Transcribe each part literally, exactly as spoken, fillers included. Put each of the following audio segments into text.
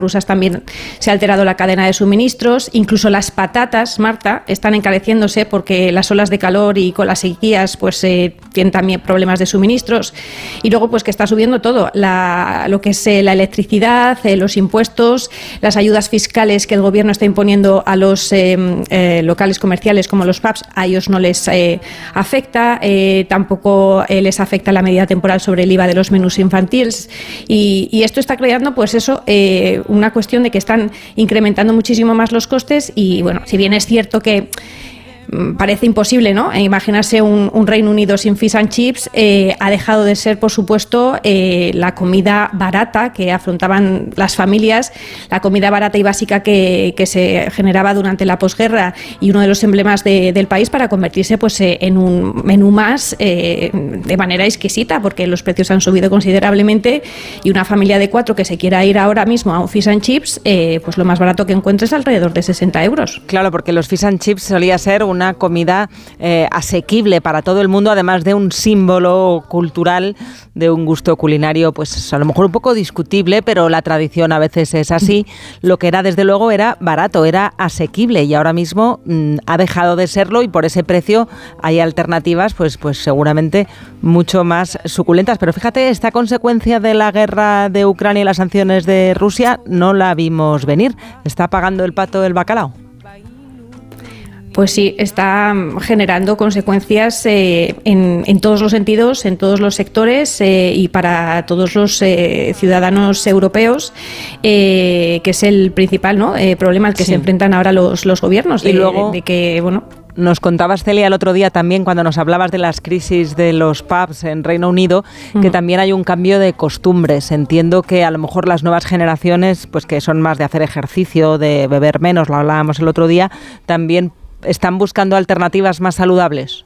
rusas también se ha alterado la cadena de suministros, incluso las patatas, Marta, están encareciéndose porque las olas de calor y con las sequías pues eh, tienen también problemas de suministros, y luego pues que está subiendo todo, la, lo que es eh, la electricidad, eh, los impuestos, las ayudas fiscales que el gobierno está imponiendo a los eh, eh, locales comerciales como los pubs, a ellos no les eh, afecta, eh, tampoco eh, les afecta la medida temporal sobre el I V A de los menús infantiles, y, y esto está creando pues eso, eh, una cuestión de que están incrementando muchísimo más los costes y, bueno, si bien es cierto que parece imposible, ¿no?, imaginarse un, un Reino Unido sin fish and chips, eh, ha dejado de ser, por supuesto, eh, la comida barata que afrontaban las familias, la comida barata y básica que, que se generaba durante la posguerra, y uno de los emblemas de, del país, para convertirse pues eh, en un menú más eh, de manera exquisita, porque los precios han subido considerablemente, y una familia de cuatro que se quiera ir ahora mismo a un fish and chips, eh, pues lo más barato que encuentres es alrededor de sesenta euros. Claro, porque los fish and chips solía ser una comida eh, asequible para todo el mundo, además de un símbolo cultural, de un gusto culinario, pues a lo mejor un poco discutible, pero la tradición a veces es así. Lo que era, desde luego, era barato, era asequible, y ahora mismo mmm, ha dejado de serlo, y por ese precio hay alternativas, pues, pues seguramente mucho más suculentas. Pero fíjate, esta consecuencia de la guerra de Ucrania y las sanciones de Rusia no la vimos venir. ¿Está pagando el pato el bacalao? Pues sí, está generando consecuencias eh, en, en todos los sentidos, en todos los sectores eh, y para todos los eh, ciudadanos europeos, eh, que es el principal, ¿no?, eh, problema al que sí se enfrentan ahora los, los gobiernos. De, y luego, de que, bueno... Nos contabas, Celia, el otro día también, cuando nos hablabas de las crisis de los pubs en Reino Unido, que mm. también hay un cambio de costumbres. Entiendo que a lo mejor las nuevas generaciones, pues que son más de hacer ejercicio, de beber menos, lo hablábamos el otro día, también están buscando alternativas más saludables.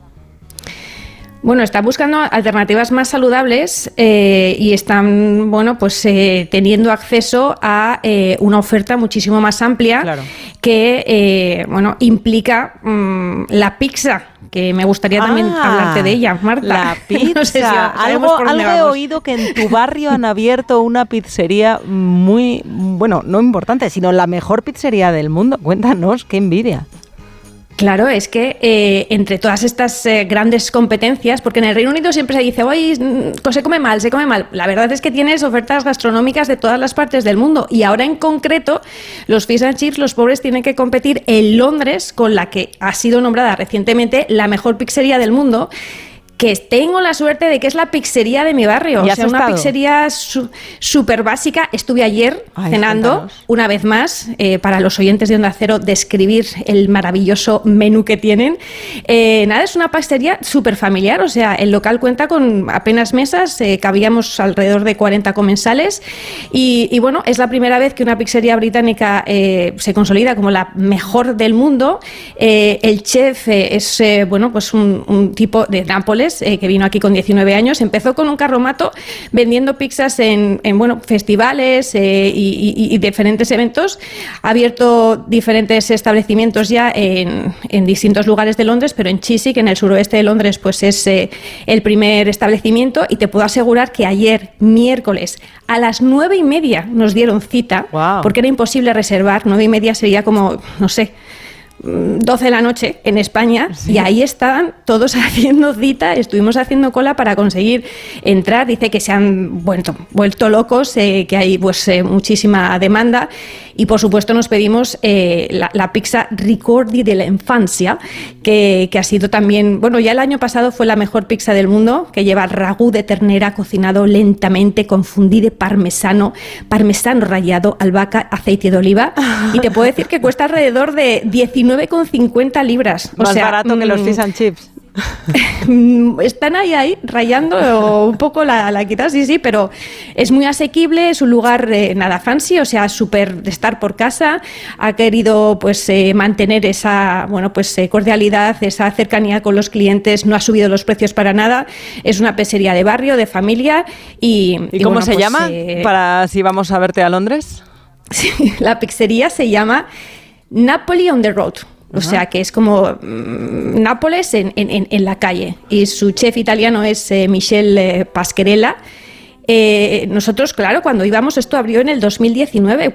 Bueno, están buscando alternativas más saludables eh, y están, bueno, pues eh, teniendo acceso a eh, una oferta muchísimo más amplia, claro, que, eh, bueno, implica mmm, la pizza, que me gustaría ah, también hablarte de ella, Marta. La pizza. No sé si algo algo he oído que en tu barrio han abierto una pizzería muy, bueno, no importante, sino la mejor pizzería del mundo. Cuéntanos, qué envidia. Claro, es que eh, entre todas estas eh, grandes competencias, porque en el Reino Unido siempre se dice, oye, se come mal, se come mal. La verdad es que tienes ofertas gastronómicas de todas las partes del mundo, y ahora en concreto los fish and chips, los pobres, tienen que competir en Londres con la que ha sido nombrada recientemente la mejor pizzería del mundo, que tengo la suerte de que es la pizzería de mi barrio. O sea, una estado? pizzería súper básica. Estuve ayer Ay, cenando, cuéntanos. una vez más, eh, para los oyentes de Onda Cero, describir el maravilloso menú que tienen. Eh, nada, es una pizzería súper familiar. O sea, el local cuenta con apenas mesas, eh, cabíamos alrededor de cuarenta comensales. Y, y bueno, es la primera vez que una pizzería británica eh, se consolida como la mejor del mundo. Eh, el chef eh, es, eh, bueno, pues un, un tipo de Nápoles, Eh, que vino aquí con diecinueve años, empezó con un carromato vendiendo pizzas en, en bueno, festivales eh, y, y, y diferentes eventos, ha abierto diferentes establecimientos ya en, en distintos lugares de Londres, pero en Chiswick, en el suroeste de Londres, pues es eh, el primer establecimiento, y te puedo asegurar que ayer, miércoles, a las nueve y media nos dieron cita, wow, porque era imposible reservar. Nueve y media sería como, no sé, doce de la noche en España, sí, y ahí estaban todos haciendo cita, estuvimos haciendo cola para conseguir entrar. Dice que se han vuelto, vuelto locos, eh, que hay pues eh, muchísima demanda, y por supuesto nos pedimos eh, la, la pizza Ricordi de la infancia, que, que ha sido también, bueno, ya el año pasado fue la mejor pizza del mundo, que lleva ragú de ternera cocinado lentamente con fondue de parmesano, parmesano rallado, albahaca, aceite de oliva, y te puedo decir que cuesta alrededor de diecinueve con cincuenta libras. O Más sea, barato que los fish and chips. Están ahí, ahí, rayando un poco la, la quita, sí, sí, pero es muy asequible, es un lugar eh, nada fancy, o sea, súper de estar por casa. Ha querido pues eh, mantener esa, bueno, pues eh, cordialidad, esa cercanía con los clientes, no ha subido los precios para nada. Es una pizzería de barrio, de familia. ¿Y, ¿Y, y cómo bueno, se pues, llama? Eh, para si vamos a verte a Londres. Sí, la pizzería se llama Napoli on the Road. O sea, que es como mmm, Nápoles en, en, en la calle. Y su chef italiano es eh, Michele Pasquerella. Eh, nosotros, claro, cuando íbamos, esto abrió en el dos mil diecinueve,